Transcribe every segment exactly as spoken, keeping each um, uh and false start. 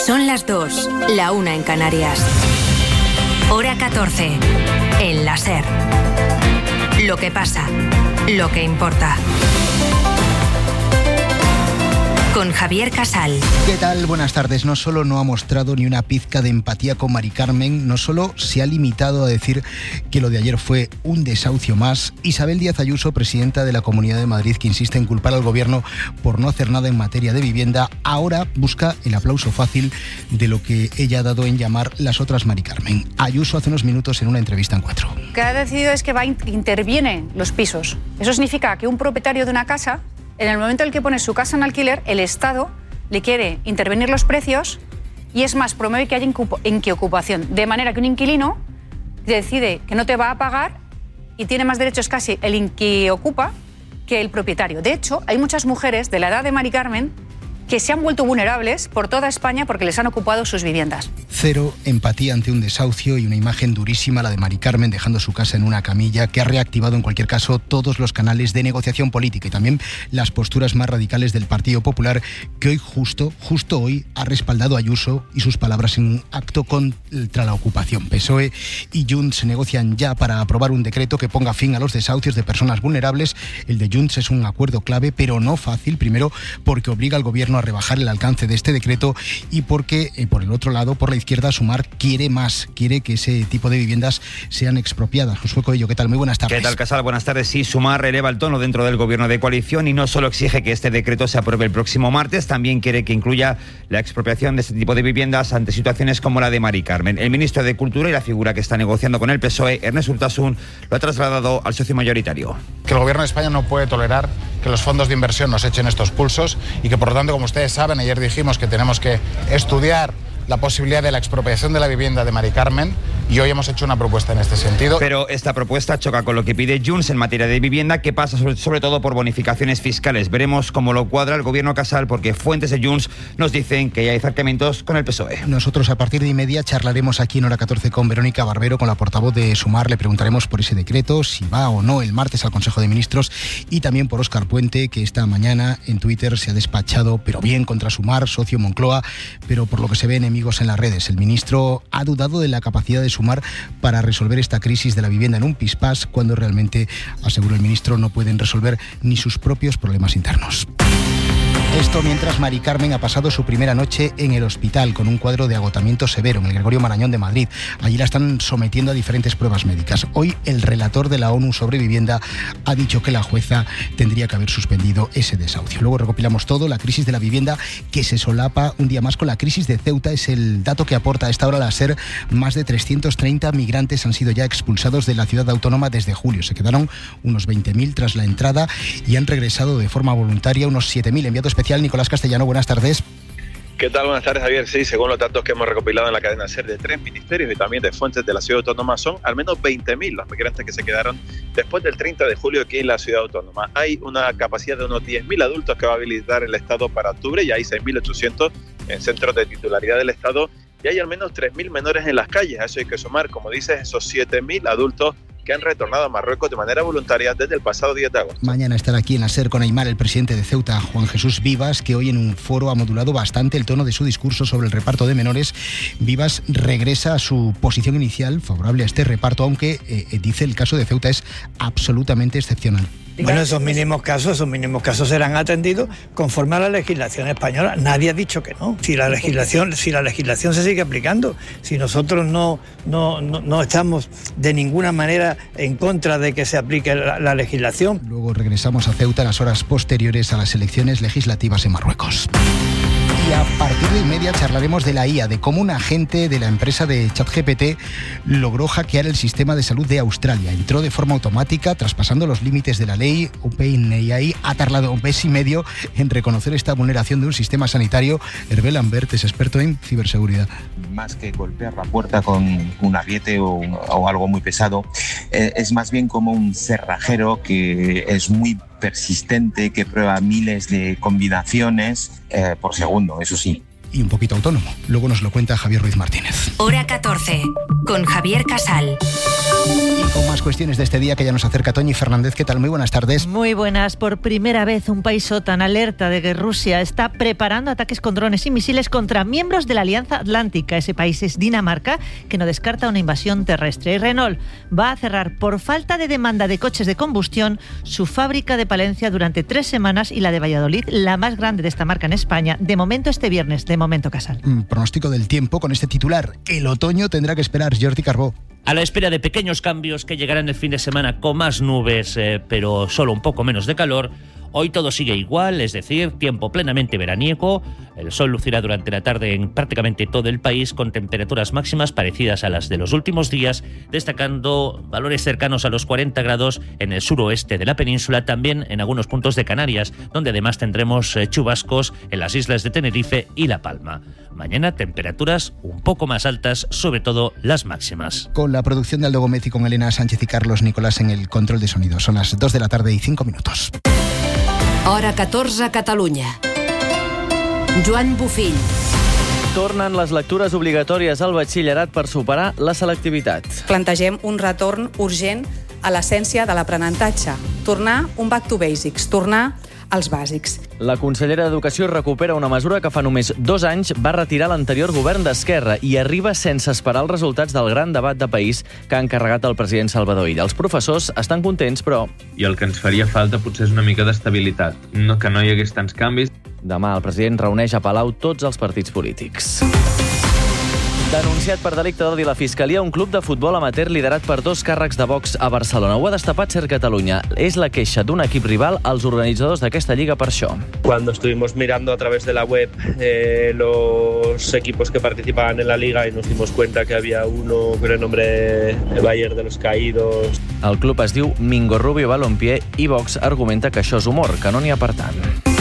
Son las dos, la una en Canarias. Hora catorce, en la SER. Lo que pasa, lo que importa. Con Javier Casal. ¿Qué tal? Buenas tardes. No solo no ha mostrado ni una pizca de empatía con Mari Carmen, no solo se ha limitado a decir que lo de ayer fue un desahucio más. Isabel Díaz Ayuso, presidenta de la Comunidad de Madrid, que insiste en culpar al gobierno por no hacer nada en materia de vivienda, ahora busca el aplauso fácil de lo que ella ha dado en llamar las otras Mari Carmen. Ayuso hace unos minutos en una entrevista en Cuatro. Lo que ha decidido es que va interviene los pisos. Eso significa que un propietario de una casa, en el momento en el que pone su casa en alquiler, el Estado le quiere intervenir los precios y es más, promueve que haya inquiocupación. De manera que un inquilino decide que no te va a pagar y tiene más derechos casi el inquiocupa que el propietario. De hecho, hay muchas mujeres de la edad de Mari Carmen que se han vuelto vulnerables por toda España porque les han ocupado sus viviendas. Cero empatía ante un desahucio y una imagen durísima, la de Mari Carmen dejando su casa en una camilla, que ha reactivado en cualquier caso todos los canales de negociación política y también las posturas más radicales del Partido Popular, que hoy justo, justo hoy ha respaldado a Ayuso y sus palabras en un acto contra la ocupación. P S O E y Junts negocian ya para aprobar un decreto que ponga fin a los desahucios de personas vulnerables. El de Junts es un acuerdo clave, pero no fácil, primero porque obliga al gobierno a rebajar el alcance de este decreto y porque, eh, por el otro lado, por la izquierda, Sumar quiere más, quiere que ese tipo de viviendas sean expropiadas. Josué Coello, ¿qué tal? Muy buenas tardes. ¿Qué tal, Casal? Buenas tardes. Sí, Sumar eleva el tono dentro del gobierno de coalición y no solo exige que este decreto se apruebe el próximo martes, también quiere que incluya la expropiación de este tipo de viviendas ante situaciones como la de Mari Carmen. El ministro de Cultura y la figura que está negociando con el P S O E, Ernest Urtasun, lo ha trasladado al socio mayoritario. Que el gobierno de España no puede tolerar que los fondos de inversión nos echen estos pulsos y que, por lo tanto, como ustedes saben, ayer dijimos que tenemos que estudiar la posibilidad de la expropiación de la vivienda de Mari Carmen y hoy hemos hecho una propuesta en este sentido. Pero esta propuesta choca con lo que pide Junts en materia de vivienda, que pasa sobre, sobre todo por bonificaciones fiscales. Veremos cómo lo cuadra el gobierno Casal, porque fuentes de Junts nos dicen que ya hay acercamientos con el P S O E. Nosotros a partir de y media charlaremos aquí en Hora catorce con Verónica Barbero, con la portavoz de Sumar. Le preguntaremos por ese decreto, si va o no el martes al Consejo de Ministros, y también por Óscar Puente, que esta mañana en Twitter se ha despachado, pero bien, contra Sumar, socio Moncloa, pero por lo que se ve enemigos en las redes. El ministro ha dudado de la capacidad de Sumar para resolver esta crisis de la vivienda en un pispás, cuando realmente, aseguró el ministro, no pueden resolver ni sus propios problemas internos. Esto mientras Mari Carmen ha pasado su primera noche en el hospital con un cuadro de agotamiento severo en el Gregorio Marañón de Madrid. Allí la están sometiendo a diferentes pruebas médicas. Hoy el relator de la ONU sobre vivienda ha dicho que la jueza tendría que haber suspendido ese desahucio. Luego recopilamos todo, la crisis de la vivienda que se solapa un día más con la crisis de Ceuta. Es el dato que aporta a esta hora la SER. Más de trescientos treinta migrantes han sido ya expulsados de la ciudad autónoma desde julio. Se quedaron unos veinte mil tras la entrada y han regresado de forma voluntaria unos siete mil. Enviado especial Nicolás Castellano, buenas tardes. ¿Qué tal? Buenas tardes, Javier. Sí, según los datos que hemos recopilado en la cadena SER de tres ministerios y también de fuentes de la ciudad autónoma, son al menos veinte mil los migrantes que se quedaron después del treinta de julio aquí en la ciudad autónoma. Hay una capacidad de unos diez mil adultos que va a habilitar el Estado para octubre, y hay seis mil ochocientos en centros de titularidad del Estado, y hay al menos tres mil menores en las calles. A eso hay que sumar, como dices, esos siete mil adultos que han retornado a Marruecos de manera voluntaria desde el pasado diez de agosto. Mañana estará aquí en la SER con Aimar el presidente de Ceuta, Juan Jesús Vivas, que hoy en un foro ha modulado bastante el tono de su discurso sobre el reparto de menores. Vivas regresa a su posición inicial favorable a este reparto, aunque eh, dice el caso de Ceuta es absolutamente excepcional. Bueno, esos mínimos casos, esos mínimos casos serán atendidos conforme a la legislación española. Nadie ha dicho que no. Si la legislación, si la legislación se sigue aplicando, si nosotros no, no, no, no estamos de ninguna manera en contra de que se aplique la, la legislación. Luego regresamos a Ceuta en las horas posteriores a las elecciones legislativas en Marruecos. Y a partir de y media charlaremos de la I A, de cómo un agente de la empresa de ChatGPT logró hackear el sistema de salud de Australia. Entró de forma automática, traspasando los límites de la ley. OpenAI ha tardado un mes y medio en reconocer esta vulneración de un sistema sanitario. Hervé Lambert es experto en ciberseguridad. Más que golpear la puerta con un ariete o, o algo muy pesado, eh, es más bien como un cerrajero que es muy persistente, que prueba miles de combinaciones eh, por segundo, eso sí. Y un poquito autónomo. Luego nos lo cuenta Javier Ruiz Martínez. Hora catorce, con Javier Casal. Y con más cuestiones de este día que ya nos acerca Toñi Fernández. ¿Qué tal? Muy buenas tardes. Muy buenas. Por primera vez un país OTAN alerta de que Rusia está preparando ataques con drones y misiles contra miembros de la Alianza Atlántica. Ese país es Dinamarca, que no descarta una invasión terrestre. Y Renault va a cerrar por falta de demanda de coches de combustión su fábrica de Palencia durante tres semanas y la de Valladolid, la más grande de esta marca en España. De momento este viernes, de momento Casal. Mm, pronóstico del tiempo con este titular. El otoño tendrá que esperar. Jordi Carbó. A la espera de pequeños cambios que llegarán el fin de semana con más nubes, eh, pero solo un poco menos de calor, hoy todo sigue igual, es decir, tiempo plenamente veraniego. El sol lucirá durante la tarde en prácticamente todo el país con temperaturas máximas parecidas a las de los últimos días, destacando valores cercanos a los cuarenta grados en el suroeste de la península, también en algunos puntos de Canarias, donde además tendremos eh, chubascos en las islas de Tenerife y La Palma. Mañana temperaturas un poco más altas, sobre todo las máximas. Con la producción de Aldo Gómez y con Elena Sánchez y Carlos Nicolás en el control de sonido. Son las dos de la tarde y cinco minutos. Hora catorze a Catalunya. Joan Bufill. Tornen les lectures obligatòries al batxillerat per superar la selectivitat. Plantegem un retorn urgent a l'essència de l'aprenentatge. Tornar un back to basics, tornar als bàsics. La consellera d'Educació recupera una mesura que fa només dos anys va retirar l'anterior govern d'Esquerra i arriba sense esperar els resultats del gran debat de país que ha encarregat el president Salvador Illa. Els professors estan contents, però... I el que ens faria falta potser és una mica d'estabilitat, no, que no hi hagués tants canvis. Demà el president reuneix a Palau tots els partits polítics. Denunciat per delicte d'odi la Fiscalia un club de futbol amateur liderat per dos càrrecs de Vox a Barcelona. Ho ha destapat Ser Catalunya. És la queixa d'un equip rival als organitzadors d'aquesta lliga per això. Cuando estuvimos mirando a través de la web eh, los equipos que participaban en la liga y nos dimos cuenta que había uno con el nombre Bayern de los Caídos. El club es diu Mingo Rubio Balompié i Vox argumenta que això és humor, que no n'hi ha per tant.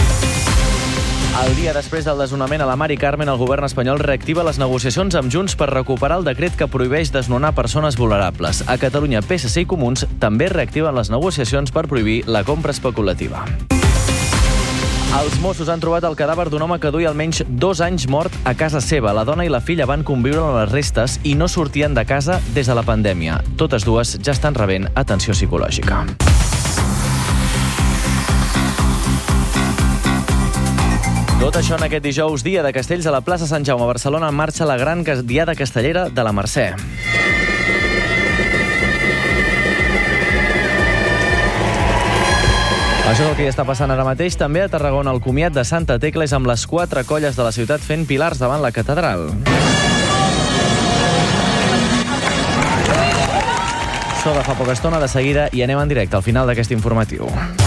El dia després del desnonament a la Mari Carmen, el govern espanyol reactiva les negociacions amb Junts per recuperar el decret que prohibeix desnonar persones vulnerables. A Catalunya, P S C i Comuns també reactiven les negociacions per prohibir la compra especulativa. Els Mossos han trobat el cadàver d'un home que duia almenys dos anys mort a casa seva. La dona i la filla van conviure amb les restes i no sortien de casa des de la pandèmia. Totes dues ja estan rebent atenció psicològica. Tot això en aquest dijous, dia de Castells a la plaça Sant Jaume a Barcelona, en marxa la gran diada castellera de la Mercè. Això és el que ja està passant ara mateix. També a Tarragona el comiat de Santa Tecla és amb les quatre colles de la ciutat fent pilars davant la catedral. Això de fa poca estona, de seguida, i anem en directe al final d'aquest informatiu.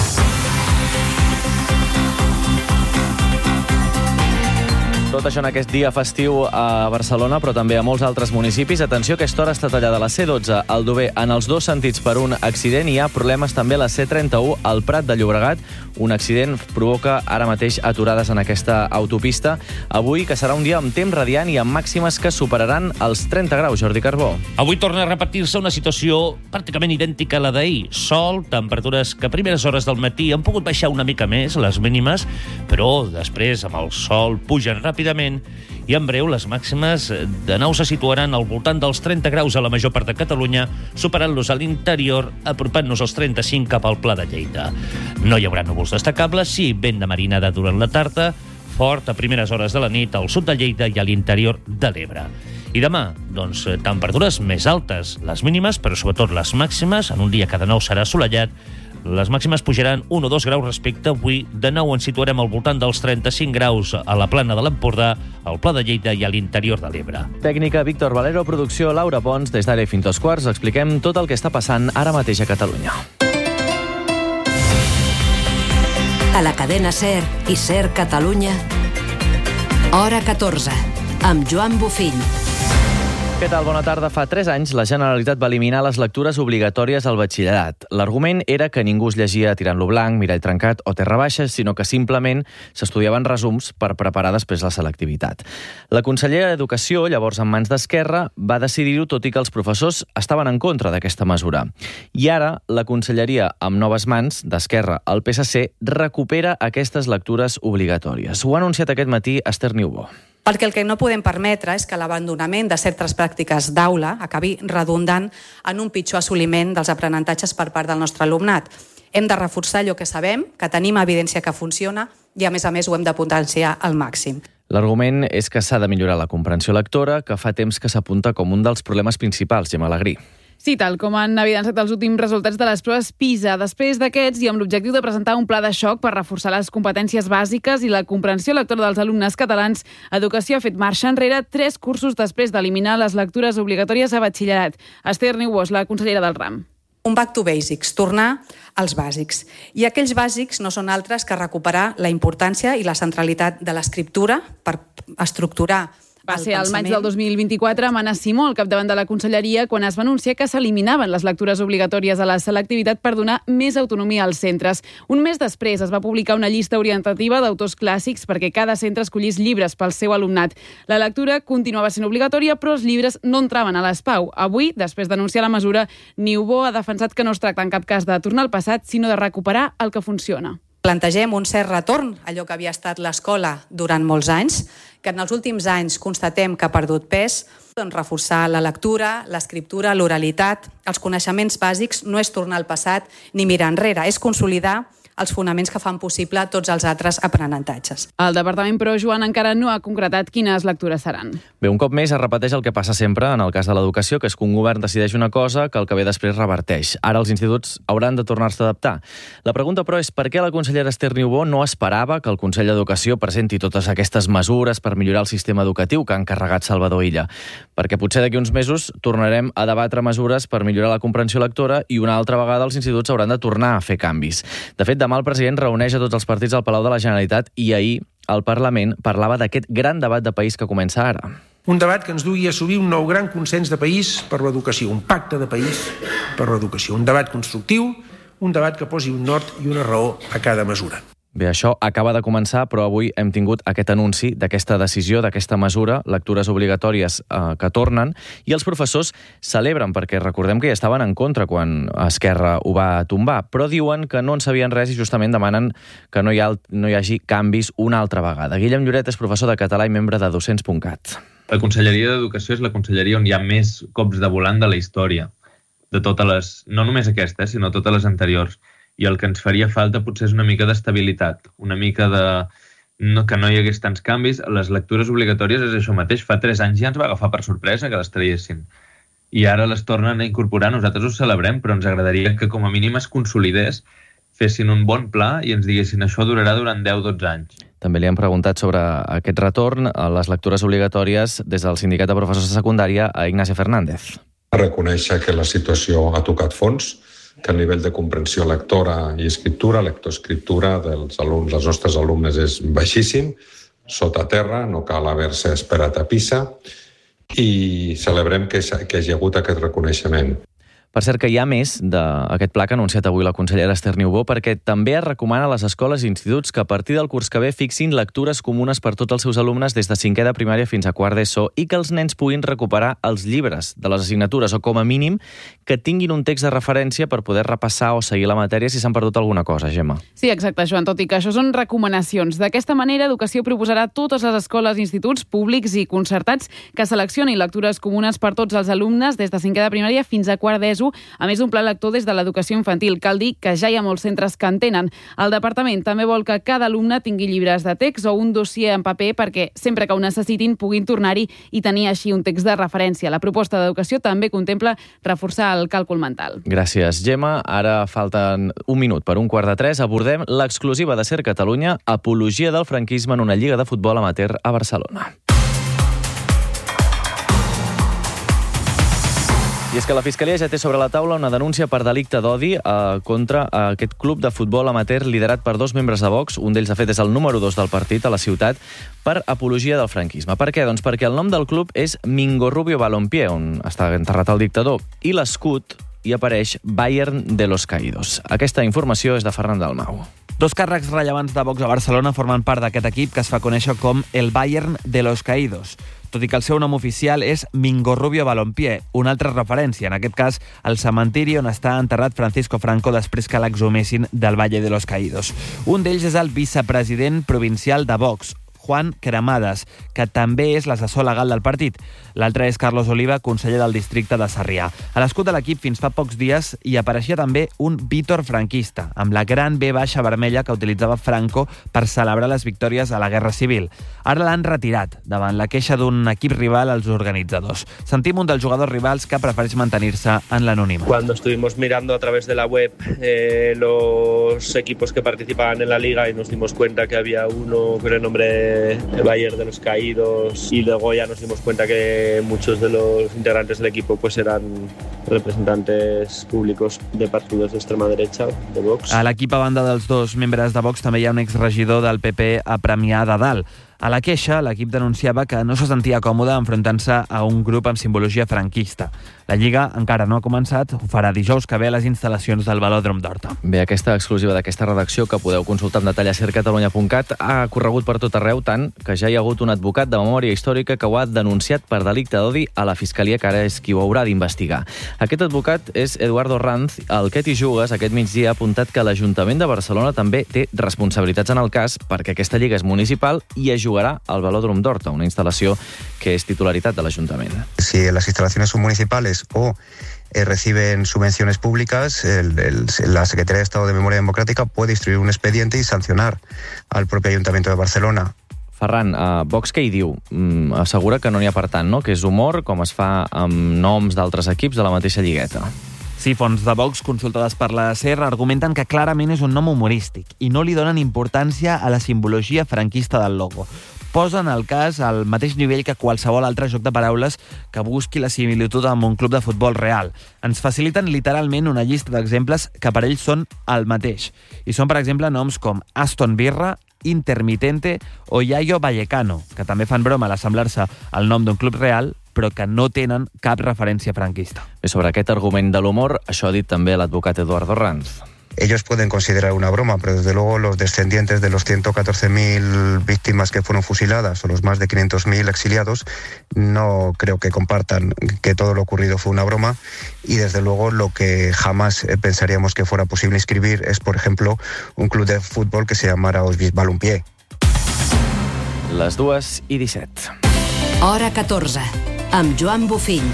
Tot això en aquest dia festiu a Barcelona, però també a molts altres municipis. Atenció, aquesta hora està tallada la C dotze al Dover en els dos sentits per un accident. Hi ha problemes també a la C trenta-u al Prat de Llobregat. Un accident provoca ara mateix aturades en aquesta autopista. Avui, que serà un dia amb temps radiant i amb màximes que superaran els trenta graus, Jordi Carbó. Avui torna a repetir-se una situació pràcticament idèntica a la d'ahir. Sol, temperatures que a primeres hores del matí han pogut baixar una mica més, les mínimes, però després, amb el sol, pugen ràpidament i en breu les màximes de nou se situaran al voltant dels trenta graus a la major part de Catalunya, superant-los a l'interior, apropant-nos als trenta-cinc cap al Pla de Lleida. No hi haurà núvols destacables, sí vent de marinada durant la tarda, fort a primeres hores de la nit al sud de Lleida i a l'interior de l'Ebre. I demà, doncs, temperatures més altes, les mínimes, però sobretot les màximes, en un dia que de nou serà assolellat. Les màximes pujaran un o dos graus respecte avui. De nou ens situarem al voltant dels trenta-cinc graus a la plana de l'Empordà, al Pla de Lleida i a l'interior de l'Ebre. Tècnica Víctor Valero, producció Laura Pons. Des d'ara fins als quarts expliquem tot el que està passant ara mateix a Catalunya. A la cadena SER i SER Catalunya, hora catorze, amb Joan Bufill. Què tal? Bona tarda. Fa tres anys la Generalitat va eliminar les lectures obligatòries al batxillerat. L'argument era que ningú es llegia tirant-lo blanc, mirall trencat o terra baixa, sinó que simplement s'estudiaven resums per preparar després la selectivitat. La consellera d'Educació, llavors en mans d'Esquerra, va decidir-ho tot i que els professors estaven en contra d'aquesta mesura. I ara la conselleria, amb noves mans d'Esquerra al P S C, recupera aquestes lectures obligatòries. Ho ha anunciat aquest matí Esther Niubó. Perquè el que no podem permetre és que l'abandonament de certes pràctiques d'aula acabi redundant en un pitjor assoliment dels aprenentatges per part del nostre alumnat. Hem de reforçar allò que sabem, que tenim evidència que funciona i, a més a més, ho hem de potenciar al màxim. L'argument és que s'ha de millorar la comprensió lectora, que fa temps que s'apunta com un dels problemes principals, Gemma Alegrí. Sí, tal com han evidenciat els últims resultats de les proves PISA. Després d'aquests, i amb l'objectiu de presentar un pla de xoc per reforçar les competències bàsiques i la comprensió lectora dels alumnes catalans, Educació ha fet marxa enrere tres cursos després d'eliminar les lectures obligatòries a batxillerat. Esther Niubós, la consellera del RAM. Un back to basics, tornar als bàsics. I aquells bàsics no són altres que recuperar la importància i la centralitat de l'escriptura per estructurar Va ser al maig del dos mil vint-i-quatre amb Anna Simó al capdavant de la Conselleria quan es va anunciar que s'eliminaven les lectures obligatòries a la selectivitat per donar més autonomia als centres. Un mes després es va publicar una llista orientativa d'autors clàssics perquè cada centre escollís llibres pel seu alumnat. La lectura continuava sent obligatòria, però els llibres no entraven a l'S P A U. Avui, després d'anunciar la mesura, Niubó ha defensat que no es tracta en cap cas de tornar al passat, sinó de recuperar el que funciona. Plantegem un cert retorn a allò que havia estat l'escola durant molts anys, que en els últims anys constatem que ha perdut pes. Doncs reforçar la lectura, l'escriptura, l'oralitat, els coneixements bàsics no és tornar al passat ni mirar enrere, és consolidar els fonaments que fan possible tots els altres aprenentatges. El departament, però, Joan, encara no ha concretat quines lectures seran. Bé, un cop més es repeteix el que passa sempre en el cas de l'educació, que és que un govern decideix una cosa que el que ve després reverteix. Ara els instituts hauran de tornar-se a adaptar. La pregunta, però, és per què la consellera Esther Niubó no esperava que el Consell d'Educació presenti totes aquestes mesures per millorar el sistema educatiu que ha encarregat Salvador Illa. Perquè potser d'aquí uns mesos tornarem a debatre mesures per millorar la comprensió lectora i una altra vegada els instituts hauran de tornar a fer canvis. De fet, demà el president reuneix a tots els partits al Palau de la Generalitat i ahir el Parlament parlava d'aquest gran debat de país que comença ara. Un debat que ens dugui a assumir un nou gran consens de país per l'educació, un pacte de país per l'educació, un debat constructiu, un debat que posi un nord i una raó a cada mesura. Bé, això acaba de començar, però avui hem tingut aquest anunci d'aquesta decisió, d'aquesta mesura, lectures obligatòries eh, que tornen, i els professors celebren, perquè recordem que ja estaven en contra quan Esquerra ho va tombar, però diuen que no en sabien res i justament demanen que no hi, ha, no hi hagi canvis una altra vegada. Guillem Lloret és professor de català i membre de docents punt cat. La Conselleria d'Educació és la conselleria on hi ha més cops de volant de la història, de totes les, no només aquesta, sinó totes les anteriors. I el que ens faria falta potser és una mica d'estabilitat, una mica de... No, que no hi hagués tants canvis. Les lectures obligatòries és això mateix. Fa tres anys ja ens va agafar per sorpresa que les traiessin. I ara les tornen a incorporar. Nosaltres ho celebrem, però ens agradaria que com a mínim es consolidés, fessin un bon pla i ens diguessin això durarà durant deu a dotze anys. També li han preguntat sobre aquest retorn a les lectures obligatòries des del Sindicat de Professors de Secundària a Ignacio Fernández. Reconèixer que la situació ha tocat fons, que el nivell de comprensió lectora i escriptura, lectoescriptura dels alumnes, dels nostres alumnes és baixíssim, sota terra, no cal haver-se esperat a PISA, i celebrem que, que hi hagi hagut aquest reconeixement. Per cert, que hi ha més d'aquest pla que ha anunciat avui la consellera Esther Niubó, perquè també es recomana a les escoles i instituts que a partir del curs que ve fixin lectures comunes per tots els seus alumnes des de cinquè de primària fins a quart d'ESO i que els nens puguin recuperar els llibres de les assignatures o, com a mínim, que tinguin un text de referència per poder repassar o seguir la matèria si s'han perdut alguna cosa, Gemma. Sí, exacte, Joan, tot i que això són recomanacions. D'aquesta manera, Educació proposarà a totes les escoles i instituts públics i concertats que seleccionin lectures comunes per tots els alumnes des de cinquè de primària fins a quart d'ESO, a més d'un pla lector des de l'educació infantil. Cal dir que ja hi ha molts centres que en tenen. El departament també vol que cada alumne tingui llibres de text o un dossier en paper perquè sempre que ho necessitin puguin tornar-hi i tenir així un text de referència. La proposta d'Educació també contempla reforçar el càlcul mental. Gràcies, Gemma. Ara falten un minut per un quart de tres. Abordem l'exclusiva de Ser Catalunya, apologia del franquisme en una lliga de futbol amateur a Barcelona. I és que la Fiscalia ja té sobre la taula una denúncia per delicte d'odi eh, contra eh, aquest club de futbol amateur liderat per dos membres de Vox, un d'ells de fet és el número dos del partit a la ciutat, per apologia del franquisme. Per què? Doncs perquè el nom del club és Mingo Rubio Balompié, on està enterrat el dictador, i l'escut hi apareix Bayern de los Caídos. Aquesta informació és de Ferran Dalmau. Dos càrrecs rellevants de Vox a Barcelona formen part d'aquest equip que es fa conèixer com el Bayern de los Caídos, tot i que el seu nom oficial és Mingo Rubio Balompié, una altra referència, en aquest cas al cementiri on està enterrat Francisco Franco després que l'exhumessin del Valle de los Caídos. Un d'ells és el vicepresident provincial de Vox, Juan Cremades, que també és l'assessor legal del partit. L'altre és Carlos Oliva, conseller del districte de Sarrià. A l'escut de l'equip fins fa pocs dies hi apareixia també un Vítor franquista, amb la gran B baixa vermella que utilitzava Franco per celebrar les victòries a la Guerra Civil. Ara l'han retirat, davant la queixa d'un equip rival als organitzadors. Sentim un dels jugadors rivals que prefereix mantenir-se en l'anonimat. Cuando estuvimos mirando a través de la web eh, los equipos que participaban en la liga y nos dimos cuenta que había uno con el nombre el Bayern de los Caídos, y luego ya nos dimos cuenta que muchos de los integrantes del equipo pues eran representantes públicos de partidos de extrema derecha, de Vox. A l'equip, a banda dels dos membres de Vox, també hi ha un exregidor del P P a Premià de Dalt. A la queixa, l'equip denunciava que no se sentia còmode enfrontant-se a un grup amb simbologia franquista. La Lliga encara no ha començat, ho farà dijous que ve a les instal·lacions del Velòdrom d'Horta. Bé, aquesta exclusiva d'aquesta redacció, que podeu consultar en detall a ser catalunya punt cat, ha corregut per tot arreu, tant que ja hi ha hagut un advocat de memòria històrica que ho ha denunciat per delicte d'odi a la Fiscalia, que ara és qui ho haurà d'investigar. Aquest advocat és Eduardo Ranz. El Que t'hi jugues aquest migdia ha apuntat que l'Ajuntament de Barcelona també té responsabilitats en el cas, perquè aquesta lliga és municipal i es jugarà al Velòdrom d'Horta, una instal·lació que és titularitat de l'Ajuntament. Si las instalaciones son municipales o eh, reciben subvenciones públicas, el, el, la Secretaría de Estado de Memoria Democrática puede instruir un expediente y sancionar al propio Ayuntamiento de Barcelona. Ferran, uh, Vox què hi diu? Mm, assegura que no n'hi ha per tant, no? Que és humor, com es fa amb noms d'altres equips de la mateixa lligueta. Sí, fonts de Vox consultades per la SER argumenten que clarament és un nom humorístic i no li donen importància a la simbologia franquista del logo. Posen el cas al mateix nivell que qualsevol altre joc de paraules que busqui la similitud amb un club de futbol real. Ens faciliten literalment una llista d'exemples que per ells són el mateix. I són, per exemple, noms com Aston Birra, Intermitente o Yayo Vallecano, que també fan broma a l'assemblar-se al nom d'un club real, però que no tenen cap referència franquista. Bé, sobre aquest argument de l'humor, això ha dit també l'advocat Eduardo Ranz. Ellos pueden considerar una broma, pero desde luego los descendientes de los ciento catorce mil víctimas que fueron fusiladas o los más de quinientos mil exiliados no creo que compartan que todo lo ocurrido fue una broma, y desde luego lo que jamás pensaríamos que fuera posible inscribir es, por ejemplo, un club de fútbol que se llamara Auschwitz Balompié. Les dues i disset. Hora catorze, amb Joan Bofill.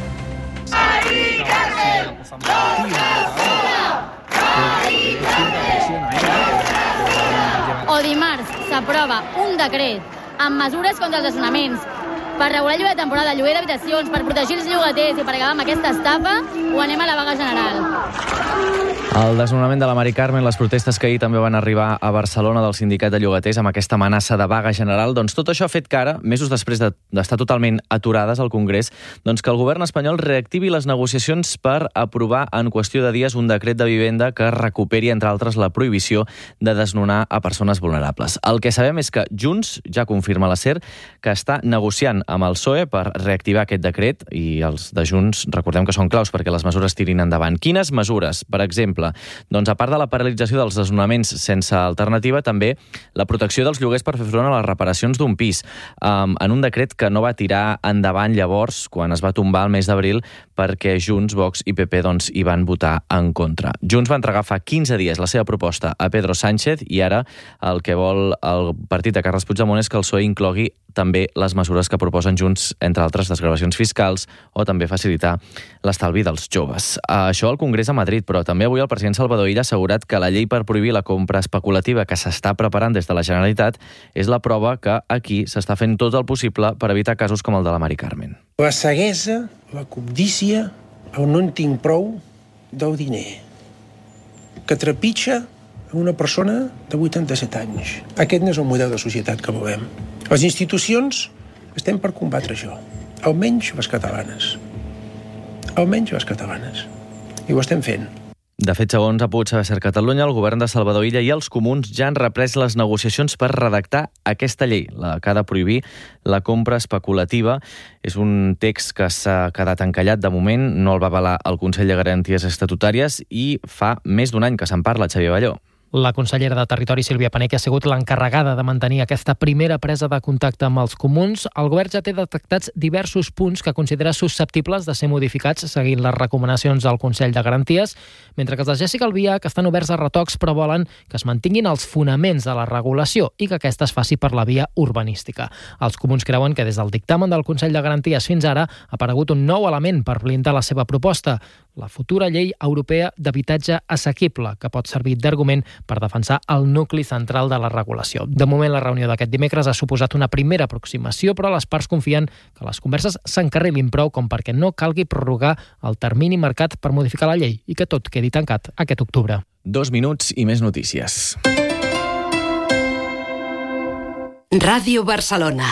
O dimarts s'aprova un decret amb mesures contra els desnonaments per regular el lloguer de temporada, lloguer d'habitacions, per protegir els llogaters i per acabar amb aquesta estafa, o anem a la vaga general? El desnonament de la Mari Carmen, les protestes que ahir també van arribar a Barcelona del sindicat de llogaters amb aquesta amenaça de vaga general, doncs tot això ha fet que ara, mesos després d'estar totalment aturades al Congrés, doncs que el govern espanyol reactivi les negociacions per aprovar en qüestió de dies un decret de vivenda que recuperi, entre altres, la prohibició de desnonar a persones vulnerables. El que sabem és que Junts ja confirma la SER que està negociant amb el P S O E per reactivar aquest decret, i els de Junts recordem que són claus perquè les mesures tirin endavant. Quines mesures? Per exemple, doncs a part de la paralització dels desnonaments sense alternativa, també la protecció dels lloguers per fer front a les reparacions d'un pis, um, en un decret que no va tirar endavant llavors, quan es va tombar el mes d'abril, perquè Junts, Vox i P P doncs, hi van votar en contra. Junts va entregar fa quinze dies la seva proposta a Pedro Sánchez, i ara el que vol el partit de Carles Puigdemont és que el P S O E inclogui també les mesures que proposen Junts, entre altres desgravacions fiscals o també facilitar l'estalvi dels joves. Això al Congrés a Madrid, però també avui el president Salvador Illa ha assegurat que la llei per prohibir la compra especulativa que s'està preparant des de la Generalitat és la prova que aquí s'està fent tot el possible per evitar casos com el de la Mari Carmen. La ceguesa, la cobdícia, el no en tinc prou del diner, que trepitja una persona de vuitanta-set anys. Aquest no és el model de societat que volem. Les institucions estem per combatre això, almenys les catalanes. Almenys les catalanes. I ho estem fent. De fet, segons ha pogut saber Ser Catalunya, el govern de Salvador Illa i els comuns ja han reprès les negociacions per redactar aquesta llei, la que ha de prohibir la compra especulativa. És un text que s'ha quedat encallat de moment, no el va avalar el Consell de Garanties Estatutàries i fa més d'un any que se'n parla, Xavier Balló. La consellera de Territori, Sílvia Pané, que ha sigut l'encarregada de mantenir aquesta primera presa de contacte amb els comuns, el govern ja té detectats diversos punts que considera susceptibles de ser modificats seguint les recomanacions del Consell de Garanties, mentre que els de Jessica Albiach estan oberts a retocs però volen que es mantinguin els fonaments de la regulació i que aquesta es faci per la via urbanística. Els comuns creuen que des del dictamen del Consell de Garanties fins ara ha aparegut un nou element per blindar la seva proposta, la futura llei europea d'habitatge assequible, que pot servir d'argument per defensar el nucli central de la regulació. De moment, la reunió d'aquest dimecres ha suposat una primera aproximació, però les parts confien que les converses s'encarrilin prou com perquè no calgui prorrogar el termini marcat per modificar la llei i que tot quedi tancat aquest octubre. Dos minuts i més notícies. Ràdio Barcelona.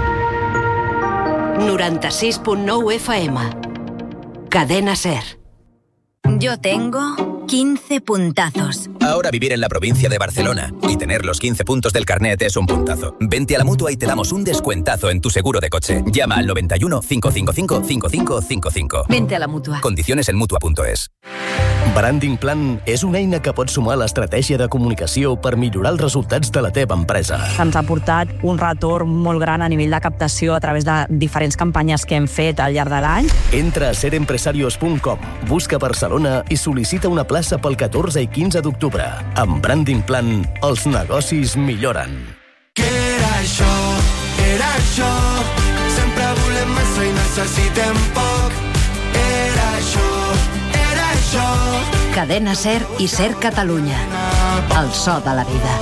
noranta-sis punt nou F M. Cadena SER. Yo tengo quince puntazos. Ahora vivir en la provincia de Barcelona y tener los quince puntos del carnet es un puntazo. Vente a la Mutua y te damos un descuentazo en tu seguro de coche. Llama al noventa y uno, cinco cinco cinco, cinco cinco cinco cinco. Vente a la Mutua. Condiciones en mutua punto es. Branding Plan és una eina que pot sumar a l'estratègia de comunicació per millorar els resultats de la teva empresa. Ens ha portat un retorn molt gran a nivell de captació a través de diferents campanyes que hem fet al llarg de l'any. Entra a ser empresarios punt com, busca Barcelona i sol·licita una plaça pel catorze i quinze d'octubre. Amb Branding Plan, els negocis milloren. Què era això? Era això. Sempre volem massa i necessitem poc. Era això. Era això. Cadena SER i SER Catalunya. El so de la vida.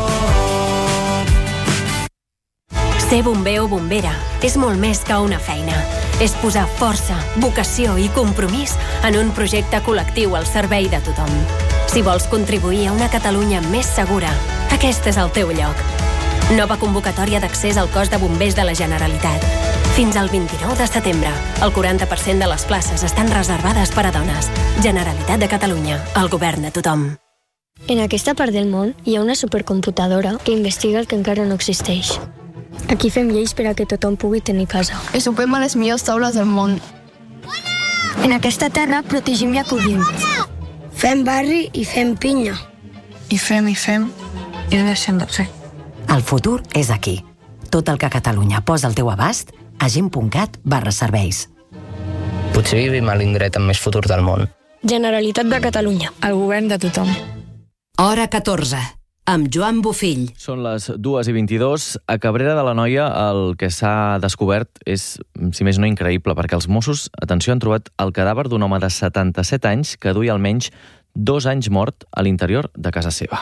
Ser bomber o bombera és molt més que una feina. És posar força, vocació i compromís en un projecte col·lectiu al servei de tothom. Si vols contribuir a una Catalunya més segura, aquest és el teu lloc. Nova convocatòria d'accés al cos de bombers de la Generalitat. Fins al vint-i-nou de setembre, el quaranta per cent de les places estan reservades per a dones. Generalitat de Catalunya, el govern de tothom. En aquesta part del món hi ha una supercomputadora que investiga el que encara no existeix. Aquí fem lleis per a que tothom pugui tenir casa. I sopem a les millors taules del món. En aquesta terra protegim i acollim. Fem barri i fem pinya. I fem i fem i no deixem de fer. El futur és aquí. Tot el que Catalunya posa al teu abast a gent punt cat barra serveis. Potser vivim a l'indret amb més futur del món. Generalitat de Catalunya. El govern de tothom. Hora catorze. Amb Joan Bofill. Són les dues i vint-i-dos. A Cabrera de l'Anoia el que s'ha descobert és, si més no, increïble, perquè els Mossos, atenció, han trobat el cadàver d'un home de setanta-set anys que duia almenys dos anys mort a l'interior de casa seva.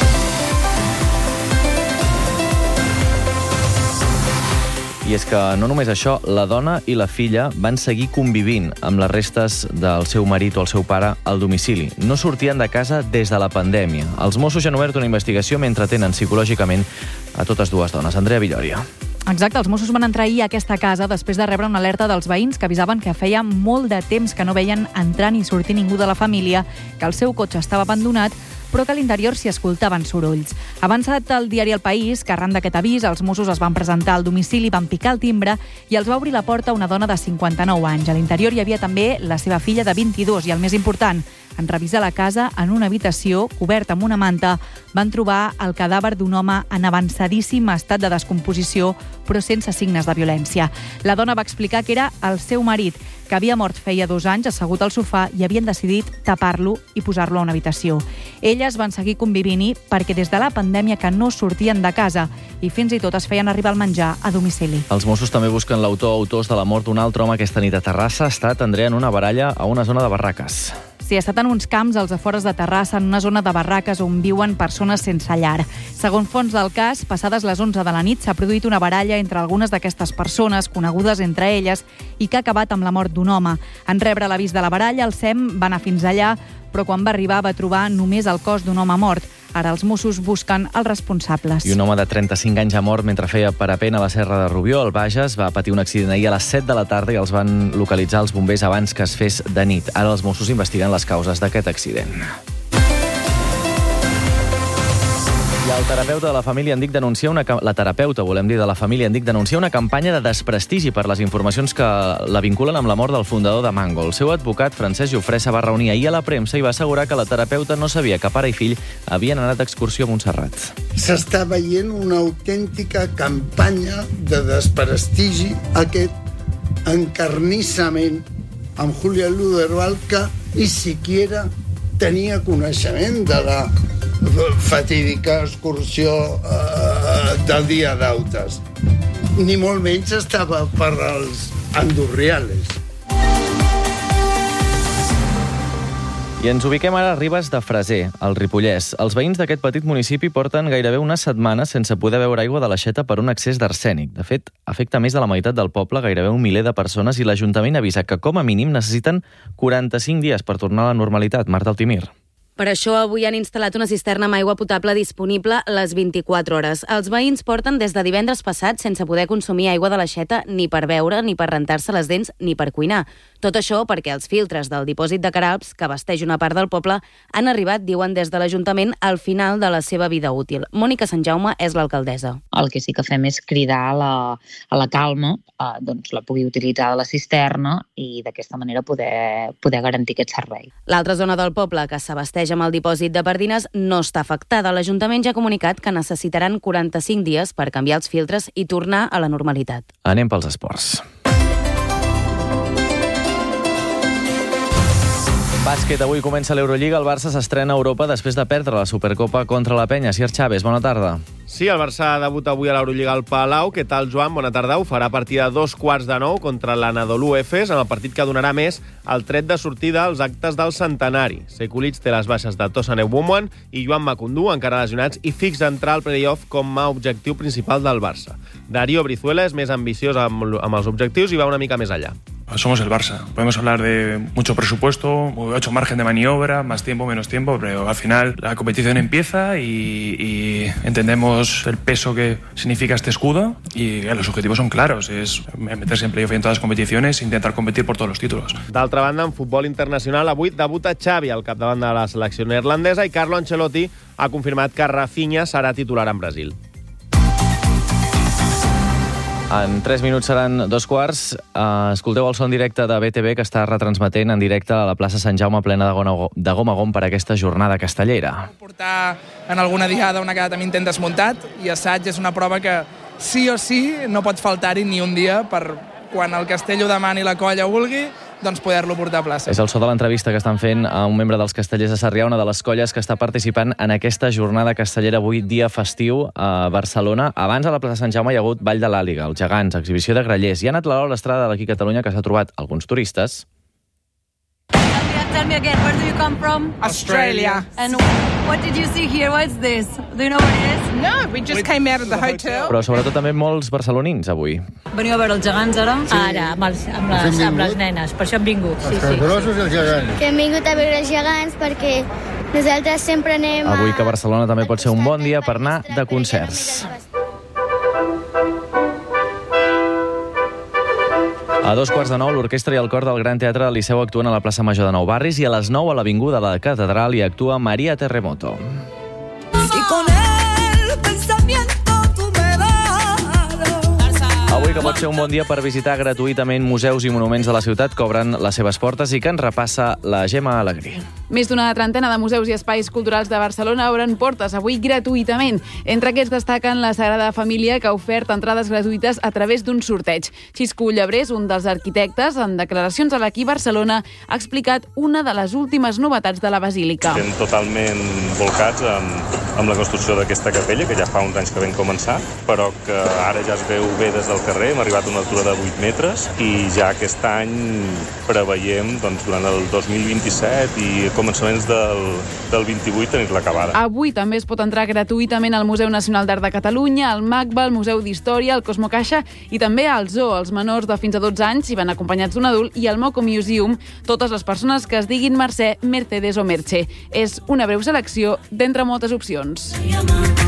I és que no només això, la dona i la filla van seguir convivint amb les restes del seu marit o el seu pare al domicili. No sortien de casa des de la pandèmia. Els Mossos ja han obert una investigació mentre tenen psicològicament a totes dues dones. Andrea Villòria. Exacte, els Mossos van entrar ahir a aquesta casa després de rebre una alerta dels veïns que avisaven que feia molt de temps que no veien entrar ni sortir ningú de la família, que el seu cotxe estava abandonat, però que a l'interior s'hi escoltaven sorolls. Avançat el diari El País, que arran d'aquest avís, els Mossos es van presentar al domicili, van picar el timbre i els va obrir la porta una dona de cinquanta-nou anys. A l'interior hi havia també la seva filla de vint-i-dos i, el més important, en revisar la casa, en una habitació coberta amb una manta, van trobar el cadàver d'un home en avançadíssim estat de descomposició, però sense signes de violència. La dona va explicar que era el seu marit, que havia mort feia dos anys assegut al sofà i havien decidit tapar-lo i posar-lo a una habitació. Elles van seguir convivint-hi perquè des de la pandèmia que no sortien de casa i fins i tot es feien arribar el menjar a domicili. Els Mossos també busquen l'autor o autors de la mort d'un altre home aquesta nit a Terrassa. Ha estat, Andrea, en una baralla a una zona de barraques. Sí, ha estat en uns camps als afores de Terrassa, en una zona de barraques on viuen persones sense llar. Segons fonts del cas, passades les onze de la nit s'ha produït una baralla entre algunes d'aquestes persones, conegudes entre elles, i que ha acabat amb la mort d'un home. En rebre l'avís de la baralla, el S E M va anar fins allà, però quan va arribar va trobar només el cos d'un home mort. Ara els Mossos busquen els responsables. I un home de trenta-cinc anys ha mort mentre feia parapent a la Serra de Rubió, al Bages. Va patir un accident ahir a les set de la tarda i els van localitzar els bombers abans que es fes de nit. Ara els Mossos investiguen les causes d'aquest accident. I el terapeuta de la família Endic denuncia una... La terapeuta, volem dir, de la família Endic denuncia una campanya de desprestigi per les informacions que la vinculen amb la mort del fundador de Mango. El seu advocat, Francesc Jofré, se va reunir ahir a la premsa i va assegurar que la terapeuta no sabia que pare i fill havien anat d'excursió a Montserrat. S'està veient una autèntica campanya de desprestigi, aquest encarnissament amb Julia Luderval, que ni siquiera tenia coneixement de la fatídica excursió eh, del dia d'Autes. Ni molt menys estava per als andorriales. I ens ubiquem ara a Ribes de Freser, al Ripollès. Els veïns d'aquest petit municipi porten gairebé una setmana sense poder beure aigua de l'aixeta per un excés d'arsènic. De fet, afecta més de la meitat del poble, gairebé un miler de persones, i l'Ajuntament avisa que com a mínim necessiten quaranta-cinc dies per tornar a la normalitat. Marta Altimir. Per això avui han instal·lat una cisterna amb aigua potable disponible les vint-i-quatre hores. Els veïns porten des de divendres passat sense poder consumir aigua de l'aixeta ni per beure, ni per rentar-se les dents, ni per cuinar. Tot això perquè els filtres del dipòsit de Queralbs, que abasteix una part del poble, han arribat, diuen des de l'Ajuntament, al final de la seva vida útil. Mònica Sant Jaume és l'alcaldessa. El que sí que fem és cridar a la, a la calma, eh, doncs la pugui utilitzar de la cisterna i d'aquesta manera poder, poder garantir aquest servei. L'altra zona del poble que s'abasteix amb el dipòsit de Pardines no està afectada. L'Ajuntament ja ha comunicat que necessitaran quaranta-cinc dies per canviar els filtres i tornar a la normalitat. Anem pels esports. Bàsquet, avui comença l'Eurolliga. El Barça s'estrena a Europa després de perdre la Supercopa contra la Penya. Sier Chávez, bona tarda. Sí, el Barça debuta avui a l'Eurolliga al Palau. Què tal, Joan? Bona tarda. Ho farà a partir de dos quarts de nou contra l'Anadolu Efes, en el partit que donarà més el tret de sortida als actes del centenari. Sekulic té les baixes de Tosan Ebumwan i Joan Macundú, encara lesionats, i fixa entrar al play-off com a objectiu principal del Barça. Darío Brizuela és més ambiciós amb, amb els objectius i va una mica més allà. Somos el Barça. Podemos hablar de mucho presupuesto, mucho margen de maniobra, más tiempo, menos tiempo, pero al final la competición empieza y, y entendemos el peso que significa este escudo y ya, los objetivos son claros, es meterse en playoff en todas las competiciones e intentar competir por todos los títulos. D'altra banda, en futbol internacional, avui debuta Xavi al capdavant de la selecció neerlandesa i Carlo Ancelotti ha confirmat que Rafinha serà titular en Brasil. En tres minuts seran dos quarts. Uh, escolteu el son directe de B T V que està retransmetent en directe a la plaça Sant Jaume plena de gom a gom per aquesta jornada castellera. Portar en alguna diada una cada intent desmuntat i assaig és una prova que sí o sí no pot faltar-hi ni un dia per quan el castell ho demani i la colla vulgui, doncs poder-lo portar a plaça. És el so de l'entrevista que estan fent a un membre dels Castellers de Sarrià, una de les colles que està participant en aquesta jornada castellera avui, dia festiu a Barcelona. Abans a la plaça Sant Jaume hi ha hagut Ball de l'Àliga, els gegants, exhibició de grallers. Hi ha anat la Lola Estrada d'aquí a Catalunya, que s'ha trobat alguns turistes. Tell me again, where do you come from? Australia. And what did you see here? What's this? Do you know what it is? No, we just came out of the hotel. Però sobretot també molts barcelonins avui. Veniu a veure els gegants ara? Sí. Ara, amb, els, amb, les, amb les nenes, per això hem vingut. Sí, els sí. grossos i els gegants. Que hem vingut a veure els gegants perquè nosaltres sempre anem a... Avui que Barcelona també pot ser un bon dia per anar de concerts. A dos quarts de nou, l'orquestra i el cor del Gran Teatre del Liceu actuen a la plaça Major de Nou Barris i a les nou a l'Avinguda de la Catedral hi actua Maria Terremoto. Y con el pensamiento tú me das. Avui que pot ser un bon dia per visitar gratuïtament museus i monuments de la ciutat que obren les seves portes i que ens repassa la Gemma Alegrí. Més d'una trentena de museus i espais culturals de Barcelona obren portes avui gratuïtament. Entre aquests destaquen la Sagrada Família, que ha ofert entrades gratuïtes a través d'un sorteig. Xisco Llebrés, un dels arquitectes, en declaracions a l'Aquí Barcelona, ha explicat una de les últimes novetats de la Basílica. Estem totalment volcats amb, amb la construcció d'aquesta capella, que ja fa uns anys que vam començar, però que ara ja es veu bé des del carrer. Hem arribat a una altura de vuit metres i ja aquest any preveiem, doncs, durant el dos mil vint-i-set i començaments del, del vint-i-vuit tenir-la acabada. Avui també es pot entrar gratuïtament al Museu Nacional d'Art de Catalunya, al MACBA, al Museu d'Història, al Cosmo Caixa i també al Zoo. Els menors de fins a dotze anys hi van acompanyats d'un adult i al Moco Museum totes les persones que es diguin Mercè, Mercedes o Merche. És una breu selecció d'entre moltes opcions.